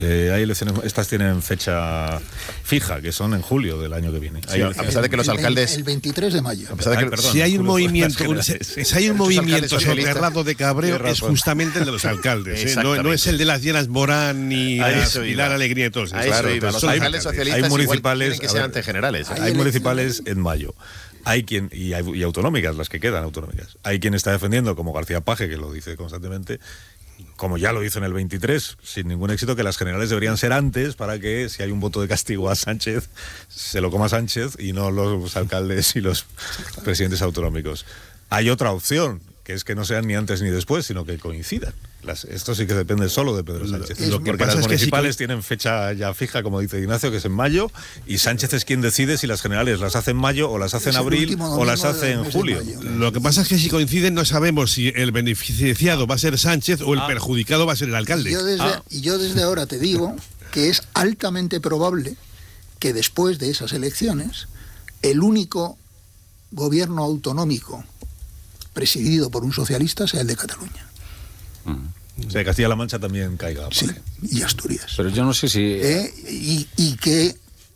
Hay elecciones, estas tienen fecha fija, que son en julio del año que viene. Sí, a pesar de que los alcaldes... El 23 de mayo. A pesar de que, perdón, si hay un movimiento, si hay un movimiento socialistas. soterrado de cabreo, es justamente el de los alcaldes. No es el de las Llenas Morán ni Pilar Alegría y todos. Claro, los alcaldes socialistas hay municipales, igual que sean antegenerales. Hay municipales en mayo. Hay quien, y autonómicas, las que quedan autonómicas. Hay quien está defendiendo, como García Paje, que lo dice constantemente, como ya lo hizo en el 23, sin ningún éxito, que las generales deberían ser antes para que, si hay un voto de castigo a Sánchez, se lo coma Sánchez y no los alcaldes y los presidentes autonómicos. Hay otra opción, que es que no sean ni antes ni después, sino que coincidan. Esto sí que depende solo de Pedro Sánchez. Porque las municipales tienen fecha ya fija, como dice Ignacio, que es en mayo, y Sánchez es quien decide si las generales las hace en mayo, o las hace en abril, o las hace en julio. Lo que pasa es que si coinciden no sabemos si el beneficiado va a ser Sánchez o el perjudicado va a ser el alcalde. Yo desde ahora te digo que es altamente probable que después de esas elecciones el único gobierno autonómico presidido por un socialista sea el de Cataluña. O sea, Castilla-La Mancha también caiga. Sí, y Asturias. Pero yo no sé si... Y que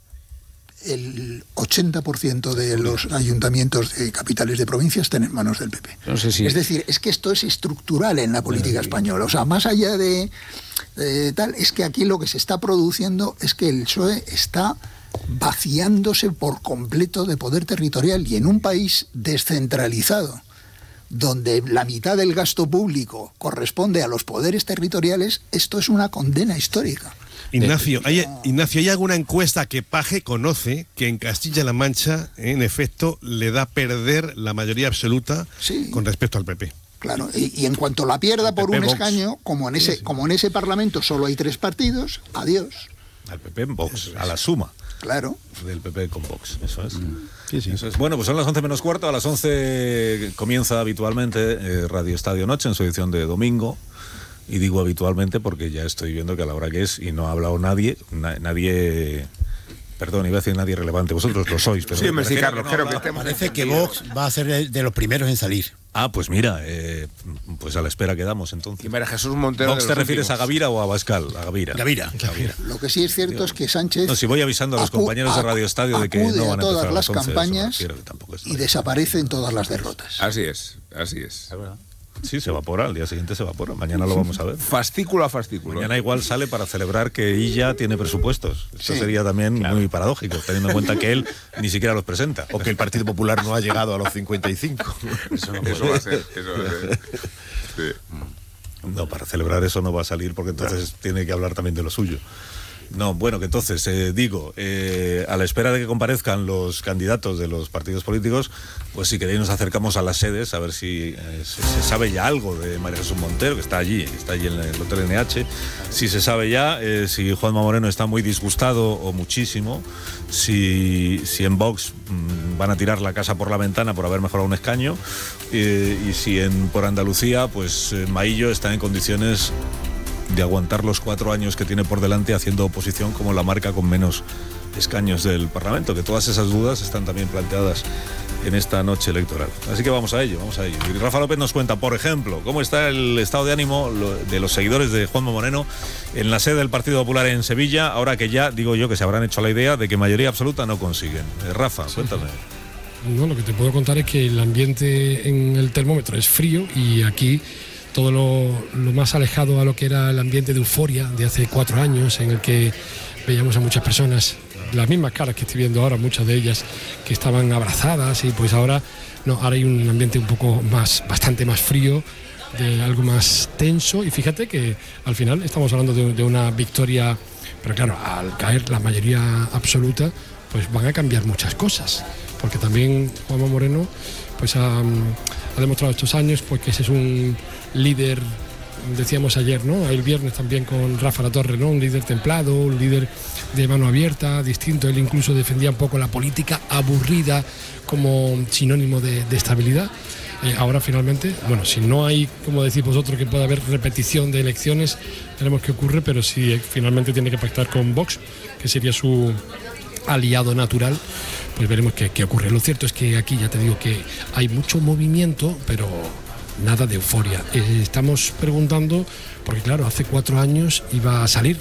el 80% de los ayuntamientos de capitales de provincias estén en manos del PP. No sé si... Es decir, es que esto es estructural en la política española. O sea, más allá de tal, es que aquí lo que se está produciendo es que el PSOE está vaciándose por completo de poder territorial, y en un país descentralizado, donde la mitad del gasto público corresponde a los poderes territoriales, esto es una condena histórica. Ignacio, ¿hay alguna encuesta que Paje conoce que en Castilla-La Mancha, en efecto, le da a perder la mayoría absoluta con respecto al PP? Claro, y en cuanto la pierda por un escaño, como en ese Parlamento solo hay 3 partidos, adiós. Al PP en Vox, a la suma. Claro. Del PP con Vox, eso es. Sí. Eso es. Bueno, pues son las 11 menos cuarto. A las 11 comienza habitualmente Radio Estadio Noche en su edición de domingo. Y digo habitualmente porque ya estoy viendo que a la hora que es, y no ha hablado nadie, perdón, iba a decir nadie relevante, vosotros lo sois. Pero sí, Carlos, creo que parece que Vox va a ser de los primeros en salir. Ah, pues mira, pues a la espera quedamos entonces. Y María Jesús Montero. ¿Vox te refieres a Gavira o a Abascal? A Gavira. Gavira. Lo que sí es cierto es que Sánchez... No, si voy avisando a los compañeros de Radio Estadio de que no van a empezar todas las 11, campañas y desaparece en todas las derrotas. Así es. Sí, se evapora, al día siguiente se evapora. Mañana lo vamos a ver. Fascículo a fascículo. Mañana igual sale para celebrar que Illa tiene presupuestos. Esto sería también muy paradójico, teniendo en cuenta que él ni siquiera los presenta. O que el Partido Popular no ha llegado a los 55. Eso va a ser. Sí. No, para celebrar eso no va a salir, porque entonces tiene que hablar también de lo suyo. No, bueno, que entonces, a la espera de que comparezcan los candidatos de los partidos políticos, pues si queréis nos acercamos a las sedes a ver si se sabe ya algo de María Jesús Montero, que está allí en el Hotel NH, si se sabe ya si Juanma Moreno está muy disgustado o muchísimo, si en Vox van a tirar la casa por la ventana por haber mejorado un escaño, y si por Andalucía, pues Maillo está en condiciones de aguantar los 4 años que tiene por delante haciendo oposición como la marca con menos escaños del Parlamento, que todas esas dudas están también planteadas en esta noche electoral. Así que vamos a ello. Y Rafa López nos cuenta, por ejemplo, cómo está el estado de ánimo de los seguidores de Juanma Moreno en la sede del Partido Popular en Sevilla, ahora que ya, digo yo, que se habrán hecho la idea de que mayoría absoluta no consiguen. Rafa, cuéntame. No, lo que te puedo contar es que el ambiente en el termómetro es frío, y aquí todo lo más alejado a lo que era el ambiente de euforia de hace 4 años, en el que veíamos a muchas personas, las mismas caras que estoy viendo ahora, muchas de ellas que estaban abrazadas, y pues ahora hay un ambiente un poco bastante más frío, de algo más tenso, y fíjate que al final estamos hablando de una victoria, pero claro, al caer la mayoría absoluta, pues van a cambiar muchas cosas, porque también Juanma Moreno pues ha demostrado estos años pues que ese es un líder, decíamos ayer, ¿no? El viernes también con Rafa Latorre, ¿no? Un líder templado, un líder de mano abierta, distinto. Él incluso defendía un poco la política aburrida como sinónimo de estabilidad. Ahora finalmente, bueno, si no hay, como decís vosotros, que pueda haber repetición de elecciones, veremos qué ocurre, pero si finalmente tiene que pactar con Vox, que sería su aliado natural, pues veremos qué ocurre. Lo cierto es que aquí ya te digo que hay mucho movimiento, pero nada de euforia. Estamos preguntando, porque claro, hace 4 años iba a salir